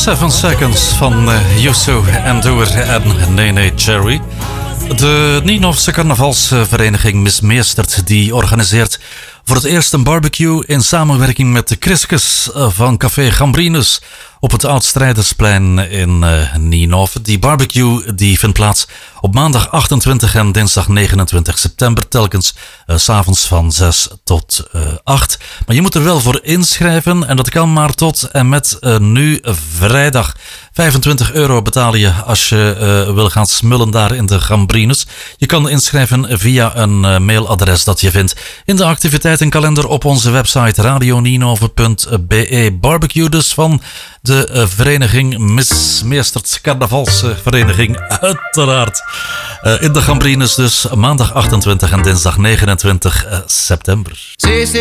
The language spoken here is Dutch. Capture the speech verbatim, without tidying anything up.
Seven Seconds van uh, Youssou N'Dour en Nene Cherry. De Nienhofse carnavalsvereniging Mismeesterd die organiseert voor het eerst een barbecue in samenwerking met de Chriskes van Café Gambrinus op het Oud-Strijdersplein in uh, Nienhof. Die barbecue die vindt plaats op maandag achtentwintig en dinsdag negenentwintig september, telkens uh, 's avonds van zes tot uh, acht. Maar je moet er wel voor inschrijven en dat kan maar tot en met uh, nu vrijdag. vijfentwintig euro betalen je als je uh, wil gaan smullen daar in de Gambrinus. Je kan inschrijven via een uh, mailadres dat je vindt in de activiteitenkalender op onze website radio nienhoven punt b e. Barbecue dus van de uh, vereniging Mismeesterd Carnavalsvereniging uiteraard. Uh, in de Gambrinus dus maandag achtentwintig en dinsdag negenentwintig september.